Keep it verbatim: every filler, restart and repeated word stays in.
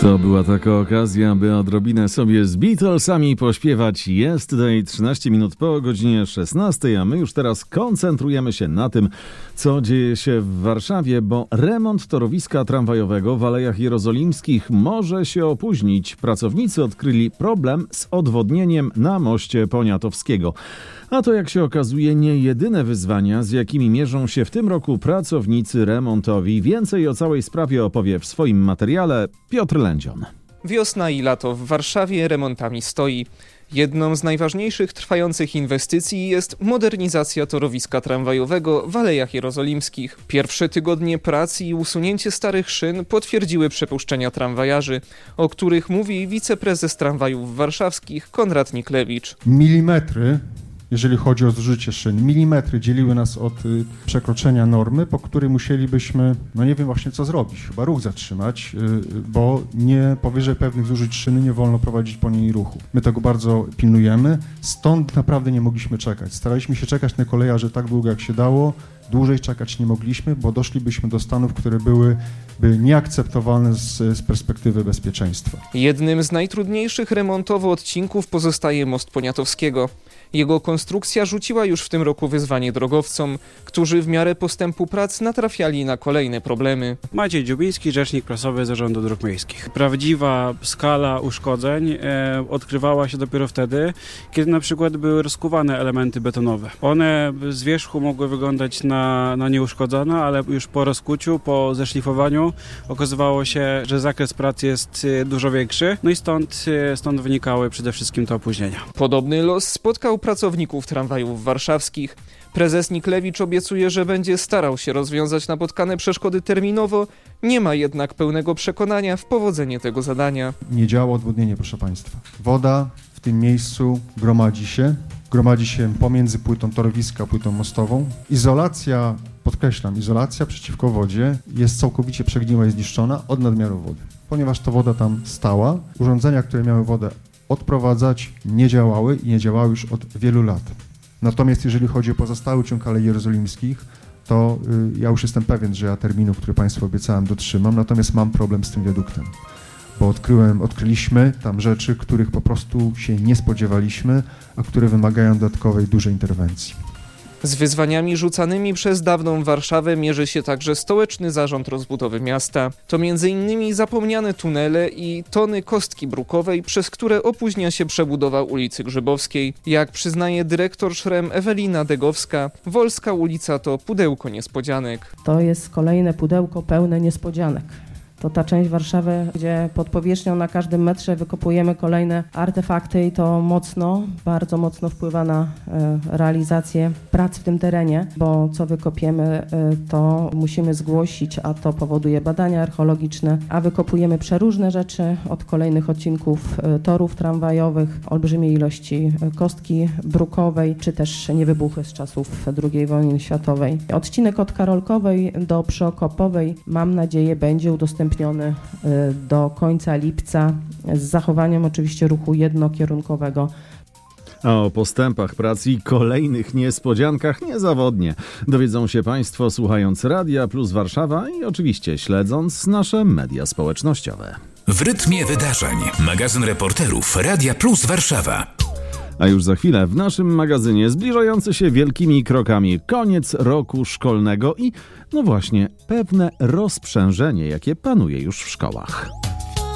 To była taka okazja, by odrobinę sobie z Beatlesami pośpiewać. Jest tutaj trzynaście minut po godzinie szesnastej, a my już teraz koncentrujemy się na tym, co dzieje się w Warszawie, bo remont torowiska tramwajowego w Alejach Jerozolimskich może się opóźnić. Pracownicy odkryli problem z odwodnieniem na moście Poniatowskiego. A to, jak się okazuje, nie jedyne wyzwania, z jakimi mierzą się w tym roku pracownicy remontowi. Więcej o całej sprawie opowie w swoim materiale Piotr Lędzion. Wiosna i lato w Warszawie remontami stoi. Jedną z najważniejszych trwających inwestycji jest modernizacja torowiska tramwajowego w Alejach Jerozolimskich. Pierwsze tygodnie pracy i usunięcie starych szyn potwierdziły przepuszczenia tramwajarzy, o których mówi wiceprezes tramwajów warszawskich Konrad Niklewicz. Milimetry, jeżeli chodzi o zużycie szyn, milimetry dzieliły nas od y, przekroczenia normy, po której musielibyśmy, no nie wiem właśnie co zrobić, chyba ruch zatrzymać, y, bo nie powyżej pewnych zużyć szyny nie wolno prowadzić po niej ruchu. My tego bardzo pilnujemy, stąd naprawdę nie mogliśmy czekać. Staraliśmy się czekać na kolejarze tak długo jak się dało, dłużej czekać nie mogliśmy, bo doszlibyśmy do stanów, które były by nieakceptowalne z, z perspektywy bezpieczeństwa. Jednym z najtrudniejszych remontowo odcinków pozostaje most Poniatowskiego. Jego konstrukcja rzuciła już w tym roku wyzwanie drogowcom, którzy w miarę postępu prac natrafiali na kolejne problemy. Maciej Dziubiński, rzecznik prasowy Zarządu Dróg Miejskich. Prawdziwa skala uszkodzeń e, odkrywała się dopiero wtedy, kiedy na przykład były rozkuwane elementy betonowe. One z wierzchu mogły wyglądać na, na nieuszkodzone, ale już po rozkuciu, po zeszlifowaniu okazywało się, że zakres pracy jest dużo większy, no i stąd, stąd wynikały przede wszystkim te opóźnienia. Podobny los spotkał pracowników tramwajów warszawskich. Prezes Niklewicz obiecuje, że będzie starał się rozwiązać napotkane przeszkody terminowo, nie ma jednak pełnego przekonania w powodzenie tego zadania. Nie działa odwodnienie, proszę Państwa. Woda w tym miejscu gromadzi się, gromadzi się pomiędzy płytą torowiska a płytą mostową. Izolacja, podkreślam, izolacja przeciwko wodzie jest całkowicie przegniła i zniszczona od nadmiaru wody. Ponieważ ta woda tam stała, urządzenia, które miały wodę odprowadzać, nie działały i nie działały już od wielu lat. Natomiast jeżeli chodzi o pozostały ciąg Alei Jerozolimskich, to y, ja już jestem pewien, że ja terminu, który Państwu obiecałem, dotrzymam, natomiast mam problem z tym wiaduktem, bo odkryłem, odkryliśmy tam rzeczy, których po prostu się nie spodziewaliśmy, a które wymagają dodatkowej, dużej interwencji. Z wyzwaniami rzucanymi przez dawną Warszawę mierzy się także stołeczny zarząd rozbudowy miasta. To między innymi zapomniane tunele i tony kostki brukowej, przez które opóźnia się przebudowa ulicy Grzybowskiej. Jak przyznaje dyrektor Szrem Ewelina Degowska, Wolska ulica to pudełko niespodzianek. To jest kolejne pudełko pełne niespodzianek. To ta część Warszawy, gdzie pod powierzchnią na każdym metrze wykopujemy kolejne artefakty i to mocno, bardzo mocno wpływa na e, realizację prac w tym terenie, bo co wykopiemy, e, to musimy zgłosić, a to powoduje badania archeologiczne, a wykopujemy przeróżne rzeczy od kolejnych odcinków e, torów tramwajowych, olbrzymiej ilości e, kostki brukowej, czy też niewybuchy z czasów drugiej wojny światowej. Odcinek od Karolkowej do Przyokopowej, mam nadzieję, będzie udostępniony do końca lipca z zachowaniem oczywiście ruchu jednokierunkowego. A o postępach prac i kolejnych niespodziankach niezawodnie dowiedzą się Państwo słuchając Radia Plus Warszawa i oczywiście śledząc nasze media społecznościowe. W rytmie wydarzeń. Magazyn reporterów Radia Plus Warszawa. A już za chwilę w naszym magazynie zbliżający się wielkimi krokami koniec roku szkolnego i, no właśnie, pewne rozprzężenie, jakie panuje już w szkołach.